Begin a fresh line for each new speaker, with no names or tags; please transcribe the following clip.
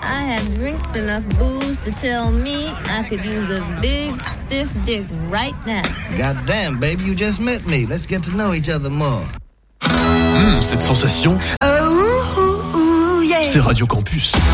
I had drank enough booze to tell me I could use a big, stiff dick right now.
Goddamn, baby, you just met me. Let's get to know each other more.
Cette sensation, c'est Radio Campus.